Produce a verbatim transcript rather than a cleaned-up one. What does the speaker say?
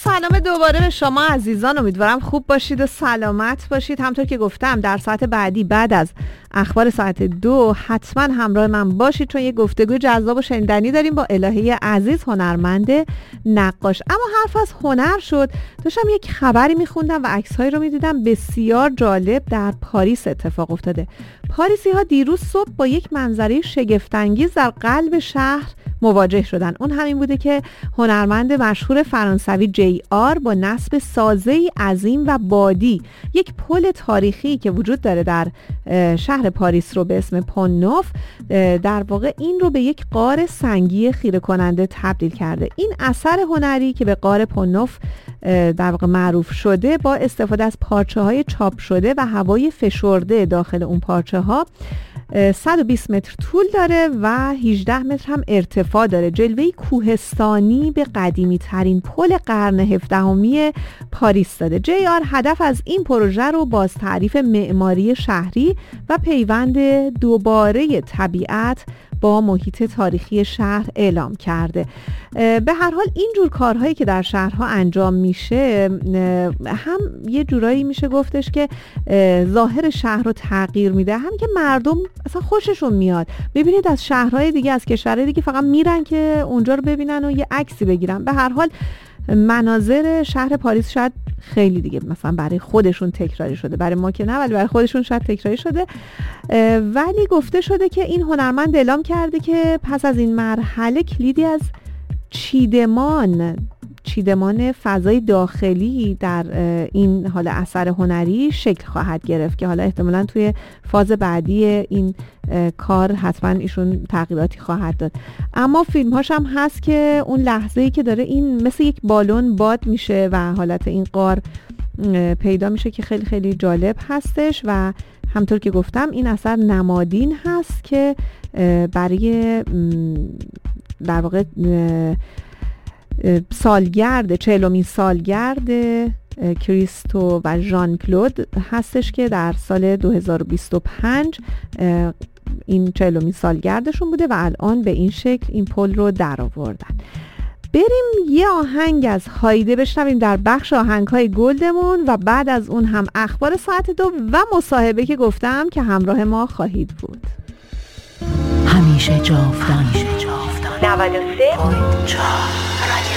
سلام دوباره به شما عزیزان، امیدوارم خوب باشید و سلامت باشید. همطور که گفتم در ساعت بعدی بعد از اخبار ساعت دو حتما همراه من باشید، چون یه گفتگو جذاب و شنیدنی داریم با الهه عزیز، هنرمند نقاش. اما حرف از هنر شد، داشتم یک خبری میخوندم و عکس‌هایی رو میدیدم بسیار جالب در پاریس اتفاق افتاده. پاریسی ها دیروز صبح با یک منظره شگفت‌انگیز در قلب شهر مواجه شدن. اون همین بوده که هنرمند مشهور فرانسوی جی آر با نصب سازه‌ای عظیم و بادی یک پل تاریخی که وجود داره در شهر پاریس رو به اسم پون نوف، در واقع این رو به یک غار سنگی خیره کننده تبدیل کرده. این اثر هنری که به غار پون نوف در واقع معروف شده با استفاده از پارچه‌های چاپ شده و هوای فشرده داخل اون پارچه‌ها صد و بیست متر طول داره و هجده متر هم ارتفاع داره. جلوه‌ای کوهستانی به قدیمی ترین پل قرن هفدهمی پاریس داده. جی آر هدف از این پروژه رو باز تعریف معماری شهری و پیوند دوباره طبیعت با محیط تاریخی شهر اعلام کرده. به هر حال این جور کارهایی که در شهرها انجام میشه هم یه جورایی میشه گفتش که ظاهر شهر رو تغییر میده، هم که مردم اصلا خوششون میاد. ببینید از شهرهای دیگه، از کشورهای دیگه فقط میرن که اونجا رو ببینن و یه عکسی بگیرن. به هر حال مناظر شهر پاریس شاید خیلی دیگه مثلا برای خودشون تکراری شده، برای ما که نه، ولی برای خودشون شاید تکراری شده. ولی گفته شده که این هنرمند اعلام کرده که پس از این مرحله کلیدی از چیدمان چیدمان فضای داخلی در این حال اثر هنری شکل خواهد گرفت که حالا احتمالاً توی فاز بعدی این کار حتما ایشون تغییراتی خواهد داد. اما فیلم هاش هم هست که اون لحظه‌ای که داره این مثل یک بالون باد میشه و حالت این غار پیدا میشه که خیلی خیلی جالب هستش. و همطور که گفتم این اثر نمادین هست که برای در واقع سالگرد چهلمین سالگرد کریستو و ژان کلود هستش که در سال دو هزار و بیست و پنج این چهلمین سالگردشون بوده و الان به این شکل این پل رو در آوردن. بریم یه آهنگ از هایده بشنویم در بخش آهنگ‌های گلدمون و بعد از اون هم اخبار ساعت دو و مصاحبه که گفتم که همراه ما خواهید بود. همیشه جاودان، همیشه جاودان. نود و سه و چهار